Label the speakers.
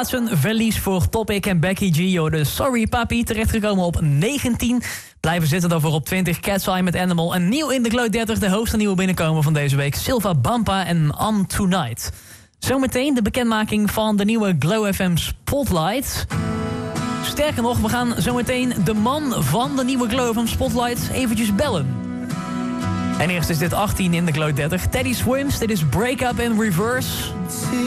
Speaker 1: plaats een verlies voor Topic en Becky G. De Sorry Papi, terechtgekomen op 19. Blijven zitten dan voor op 20 Cat's Eye met Animal. En nieuw in de Glow 30, de hoogste nieuwe binnenkomen van deze week. Silva Bampa en On Tonight. Zometeen de bekendmaking van de nieuwe Glow FM Spotlight. Sterker nog, we gaan zometeen de man van de nieuwe Glow FM Spotlight eventjes bellen. En eerst is dit 18 in de Glow 30. Teddy Swims, dit is Break Up in Reverse.